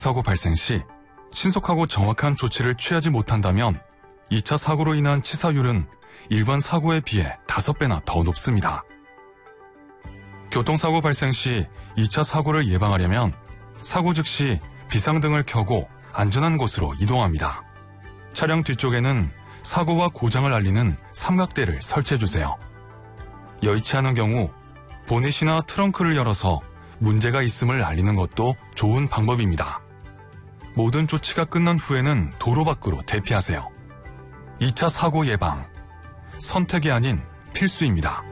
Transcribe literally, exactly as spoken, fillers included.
사고 발생 시 신속하고 정확한 조치를 취하지 못한다면 이 차 사고로 인한 치사율은 일반 사고에 비해 다섯 배나 더 높습니다. 교통사고 발생 시 이 차 사고를 예방하려면 사고 즉시 비상등을 켜고 안전한 곳으로 이동합니다. 차량 뒤쪽에는 사고와 고장을 알리는 삼각대를 설치해주세요. 여의치 않은 경우 보닛이나 트렁크를 열어서 문제가 있음을 알리는 것도 좋은 방법입니다. 모든 조치가 끝난 후에는 도로 밖으로 대피하세요. 이 차 사고 예방, 선택이 아닌 필수입니다.